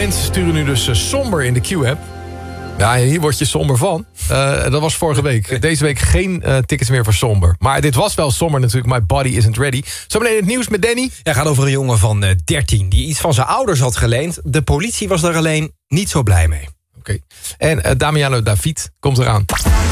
mensen sturen nu dus somber in de Q-app. Ja, hier word je somber van. Dat was vorige week. Deze week geen tickets meer voor somber. Maar dit was wel somber natuurlijk. My body isn't ready. Zometeen het nieuws met Danny. Ja, gaat over een jongen van 13 die iets van zijn ouders had geleend. De politie was daar alleen niet zo blij mee. Oké. En Damiano David komt eraan.